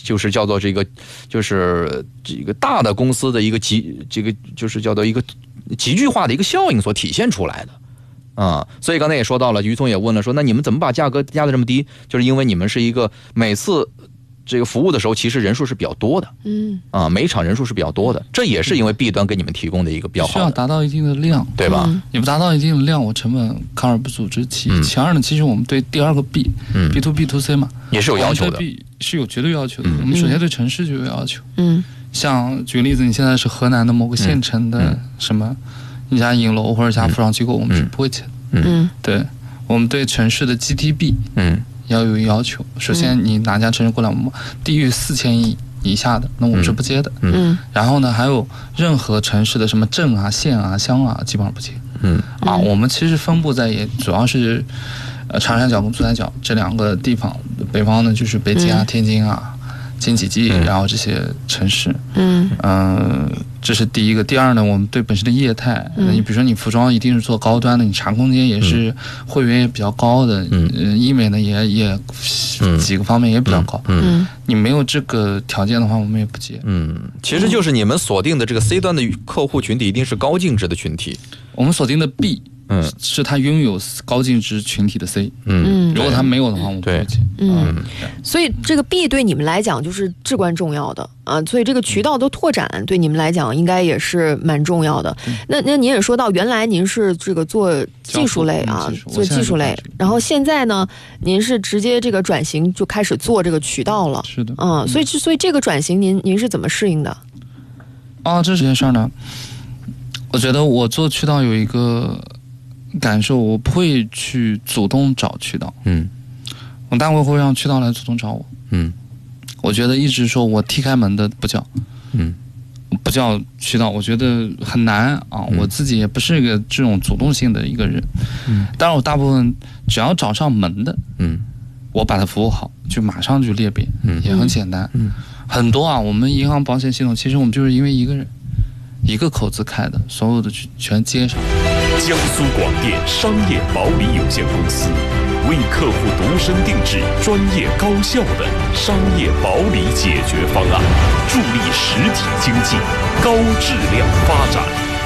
就是叫做这个大的公司的一个就是叫做一个集聚化的一个效应所体现出来的。所以刚才也说到了，于总也问了说，那你们怎么把价格压得这么低？就是因为你们是一个每次这个服务的时候，其实人数是比较多的，每一场人数是比较多的，这也是因为 B 端给你们提供的一个比较好的， 需要达到一定的量， 对吧？ 你不达到一定的量，我成本抗而不阻之。其二呢，其实我们对第二个 B，B to B to C 嘛， 也是有要求的， 是有绝对要求的。我们首先对城市就有要求，像举个例子，你现在是河南的某个县城的什么一家影楼或者一家服装机构，我们是不会签的。对，我们对城市的 GTB，要有要求。首先，你哪家城市过来，我们低于4000亿以下的，那我们是不接的。然后呢，还有任何城市的什么镇啊、县啊、乡啊，基本上不接。我们其实分布在也主要是长三角跟珠三角这两个地方，北方呢就是北京啊、天津啊、京畿冀，然后这些城市。这是第一个。第二呢，我们对本身的业态，你比如说你服装一定是做高端的，你茶空间也是会员也比较高的，医美呢也几个方面也比较高。你没有这个条件的话，我们也不接。 其实就是你们锁定的这个 C 端的客户群体一定是高净值的群体， 我们锁定的 B。是他拥有高净值群体的 C，如果他没有的话，我们不会接。 所以这个 B 对你们来讲就是至关重要的啊，所以这个渠道的拓展对你们来讲应该也是蛮重要的。那您也说到，原来您是这个做技术类啊，做技术类，然后现在呢，您是直接这个转型就开始做这个渠道了。 是的， 所以这个转型您是怎么适应的？ 这件事儿呢，我觉得我做渠道有一个感受，我不会去主动找渠道，我大概会让渠道来主动找我，我觉得一直说我踢开门的不叫，不叫渠道，我觉得很难啊，我自己也不是一个这种主动性的一个人，当然我大部分只要找上门的，我把它服务好，就马上就裂变，也很简单，很多我们银行保险系统，其实我们就是因为一个人一个口子开的，所有的全接上。 江苏广电商业保理有限公司为客户独身定制专业高效的商业保理解决方案，助力实体经济高质量发展。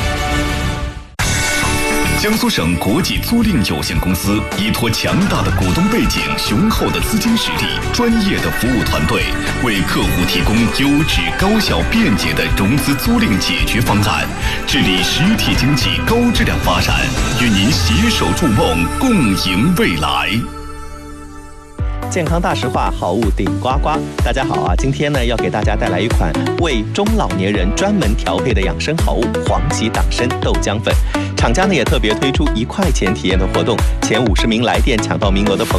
江苏省国际租赁有限公司依托强大的股东背景、雄厚的资金实力、专业的服务团队，为客户提供优质、高效、便捷的融资租赁解决方案，致力实体经济高质量发展，与您携手筑梦，共赢未来。 健康大实话，好物顶呱呱。大家好今天呢要给大家带来一款为中老年人专门调配的养生好物——黄芪党参豆浆粉。厂家呢也特别推出1块钱体验的活动，前50名来电抢到名额的朋友